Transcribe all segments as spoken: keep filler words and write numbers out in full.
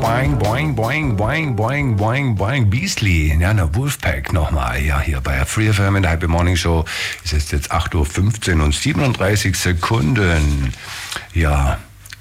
boing, boing, boing, boing, boing, boing, boing. Beastly, ja, der Wolfpack nochmal. Ja, hier bei Free F M in der Happy Morning Show ist es jetzt acht Uhr fünfzehn und siebenunddreißig Sekunden. Ja, äh,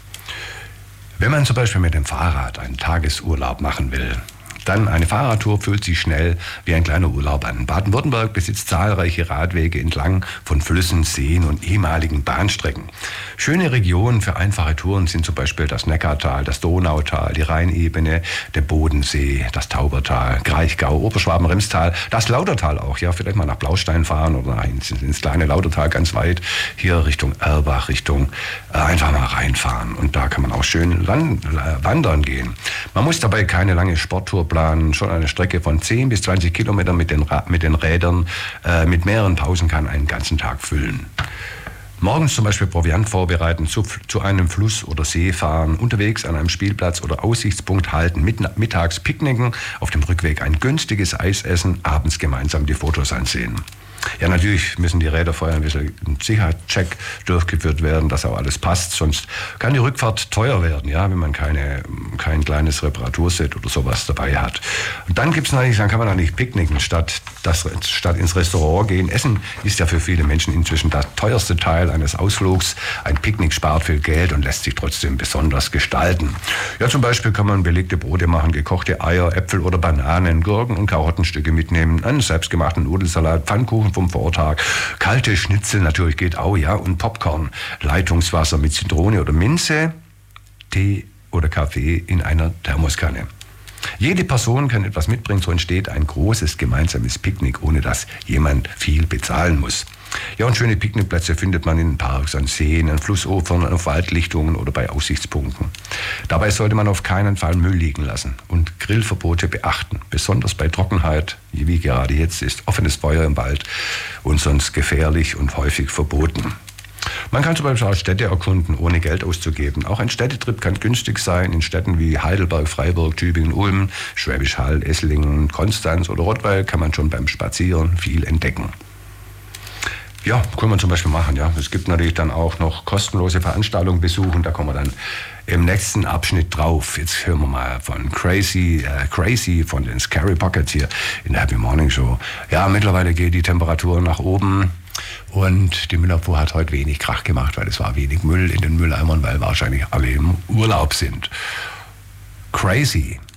wenn man zum Beispiel mit dem Fahrrad einen Tagesurlaub machen will, dann eine Fahrradtour fühlt sich schnell wie ein kleiner Urlaub an. Baden-Württemberg besitzt zahlreiche Radwege entlang von Flüssen, Seen und ehemaligen Bahnstrecken. Schöne Regionen für einfache Touren sind zum Beispiel das Neckartal, das Donautal, die Rheinebene, der Bodensee, das Taubertal, Kraichgau, Oberschwaben-Remstal, das Lautertal auch. Ja, vielleicht mal nach Blaustein fahren oder ins, ins kleine Lautertal ganz weit. Hier Richtung Erbach, Richtung äh, einfach mal reinfahren. Und da kann man auch schön land, äh, wandern gehen. Man muss dabei keine lange Sporttour planen. Schon eine Strecke von zehn bis zwanzig Kilometern mit den, mit den Rädern äh, mit mehreren Pausen kann einen ganzen Tag füllen. Morgens zum Beispiel Proviant vorbereiten, zu, zu einem Fluss oder See fahren, unterwegs an einem Spielplatz oder Aussichtspunkt halten, mit, mittags picknicken, auf dem Rückweg ein günstiges Eis essen, abends gemeinsam die Fotos ansehen. Ja, natürlich müssen die Räder vorher ein bisschen ein Sicherheitscheck durchgeführt werden, dass auch alles passt. Sonst kann die Rückfahrt teuer werden, ja, wenn man keine, kein kleines Reparaturset oder sowas dabei hat. Und dann gibt's natürlich, dann kann man natürlich picknicken statt, das, statt ins Restaurant gehen. Essen ist ja für viele Menschen inzwischen der teuerste Teil eines Ausflugs. Ein Picknick spart viel Geld und lässt sich trotzdem besonders gestalten. Ja, zum Beispiel kann man belegte Brote machen, gekochte Eier, Äpfel oder Bananen, Gurken und Karottenstücke mitnehmen, einen selbstgemachten Nudelsalat, Pfannkuchen vom Vortag, kalte Schnitzel natürlich geht auch, ja, und Popcorn, Leitungswasser mit Zitrone oder Minze, Tee oder Kaffee in einer Thermoskanne. Jede Person kann etwas mitbringen, so entsteht ein großes gemeinsames Picknick, ohne dass jemand viel bezahlen muss. Ja, und schöne Picknickplätze findet man in Parks, an Seen, an Flussufern, auf Waldlichtungen oder bei Aussichtspunkten. Dabei sollte man auf keinen Fall Müll liegen lassen und Grillverbote beachten. Besonders bei Trockenheit, wie gerade jetzt, ist offenes Feuer im Wald und sonst gefährlich und häufig verboten. Man kann zum Beispiel auch Städte erkunden, ohne Geld auszugeben. Auch ein Städtetrip kann günstig sein in Städten wie Heidelberg, Freiburg, Tübingen, Ulm, Schwäbisch Hall, Esslingen, Konstanz oder Rottweil kann man schon beim Spazieren viel entdecken. Ja, kann man zum Beispiel machen, ja. Es gibt natürlich dann auch noch kostenlose Veranstaltungen besuchen, da kommen wir dann im nächsten Abschnitt drauf. Jetzt hören wir mal von Crazy, äh, Crazy von den Scary Pockets hier in der Happy Morning Show. Ja, mittlerweile geht die Temperatur nach oben und die Müllabfuhr hat heute wenig Krach gemacht, weil es war wenig Müll in den Mülleimern, weil wahrscheinlich alle im Urlaub sind. Crazy.